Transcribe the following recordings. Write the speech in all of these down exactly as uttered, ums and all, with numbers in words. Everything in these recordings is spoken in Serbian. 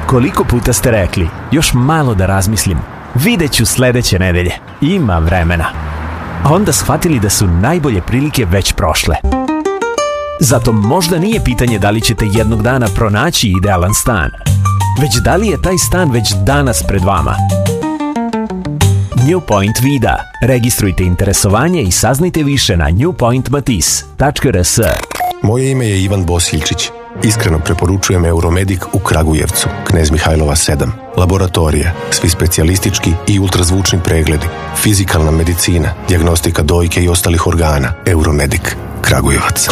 Koliko puta ste rekli, još malo da razmislim, vidjet ću sledeće nedelje, ima vremena. A onda shvatili da su najbolje prilike već prošle. Zato možda nije pitanje da li ćete jednog dana pronaći idealan stan, već da li je taj stan već danas pred vama. New Point Vida. Registrujte interesovanje i saznajte više na new point matis tačka r s. Moje ime je Ivan Bosiljčić. Iskreno preporučujem Euromedik u Kragujevcu, Knez Mihajlova sedam. Laboratorija, svi specijalistički i ultrazvučni pregledi, fizikalna medicina, dijagnostika dojke i ostalih organa. Euromedik, Kragujevac.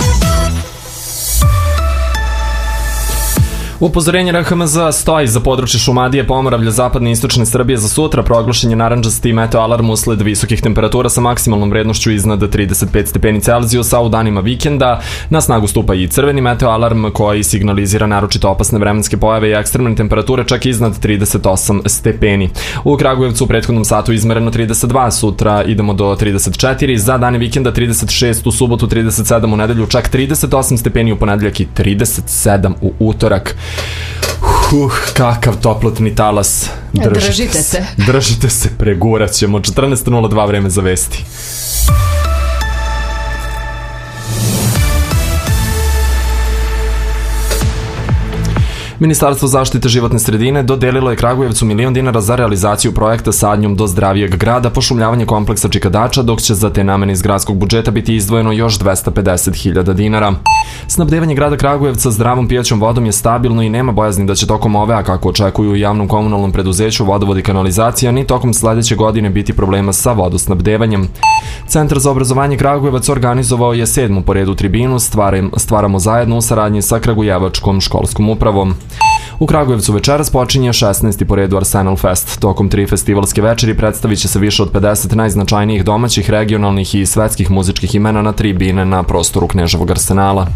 Upozorenje R H M Z stoji za područje Šumadije, Pomoravlja, zapadne i istočne Srbije za sutra. Proglašen je narandžasti meteo alarm usled visokih temperatura sa maksimalnom vrednošću iznad trideset pet stepeni Celzijusa. U danima vikenda na snagu stupa i crveni meteo alarm koji signalizira naročito opasne vremenske pojave i ekstremne temperature čak iznad trideset osam stepeni. U Kragujevcu u prethodnom satu izmereno trideset dva, sutra idemo do trideset četiri, za dane vikenda trideset šest, u subotu trideset sedam, u nedelju čak trideset osam stepeni, u ponedeljak i trideset sedam u utorak. Uh, kakav toplotni talas. Držite, držite se. Držite se, pregurat ćemo. četrnaest nula dva vreme za vesti. Ministarstvo zaštite životne sredine dodelilo je Kragujevcu milion dinara za realizaciju projekta Sadnjom do zdravijeg grada, pošumljavanje kompleksa Čikadača, dok će za te namene iz gradskog budžeta biti izdvojeno još dvesta pedeset hiljada dinara. Snabdevanje grada Kragujevca zdravom pijaćom vodom je stabilno i nema bojazni da će tokom ove, a kako očekuju u javnom komunalnom preduzeću Vodovod i kanalizacija, ni tokom sledeće godine biti problema sa vodosnabdevanjem. Centar za obrazovanje Kragujevac organizovao je sedmu po redu tribinu Stvaramo zajedno u saradnji sa Kragujevačkom školskom upravom. U Kragujevcu večeras počinje šesnaesti po redu Arsenal Fest. Tokom tri festivalske večeri predstavit će se više od pedeset najznačajnijih domaćih, regionalnih i svetskih muzičkih imena na tribine na prostoru Kneževog Arsenala.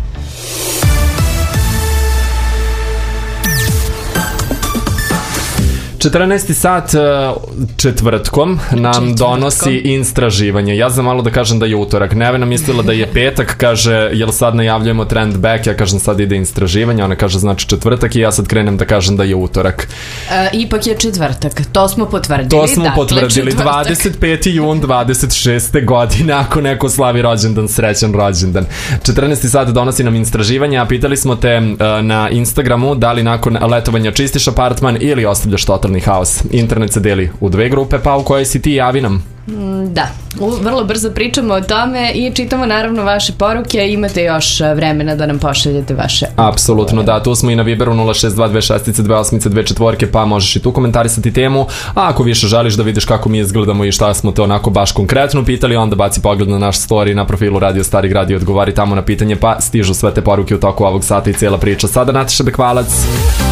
četrnaesti sat četvrtkom nam donosi istraživanje. Ja znam malo da kažem da je utorak. Nevena mislila da je petak, kaže, jel sad najavljujemo trend back, ja kažem sad ide istraživanje, ona kaže znači četvrtak i ja sad krenem da kažem da je utorak. E, ipak je četvrtak, to smo potvrdili. To smo dakle, potvrdili, dvadeset peti jun dvadeset šeste godine, ako neko slavi rođendan, srećan rođendan. četrnaesti sat donosi nam istraživanje, a pitali smo te na Instagramu da li nakon letovanja čistiš apartman ili ostavljaš totalni haos. Internet se deli u dve grupe, pa u kojoj si ti, javi nam. Da, vrlo brzo pričamo o tome i čitamo naravno vaše poruke, imate još vremena da nam pošaljete vaše. Apsolutno, da, tu smo i na Viberu nula šest dva dve šest dve osam dve četiri, pa možeš i tu komentarisati temu, a ako više želiš da vidiš kako mi izgledamo i šta smo te onako baš konkretno pitali, onda baci pogled na naš story na profilu Radio Stari Grad i odgovari tamo na pitanje, pa stižu sve te poruke u toku ovog sata i cijela priča. Sada Nataša Bekvalac.